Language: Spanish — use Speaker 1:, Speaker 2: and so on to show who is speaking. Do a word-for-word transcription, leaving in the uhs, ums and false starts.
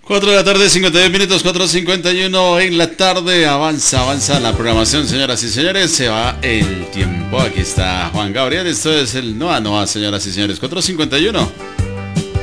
Speaker 1: cuatro de la tarde, cincuenta y dos minutos, cuatro cincuenta y uno en la tarde. Avanza, avanza la programación, señoras y señores. Se va el tiempo. Aquí está Juan Gabriel. Esto es el Noa Noa, señoras y señores. cuatro cincuenta y uno.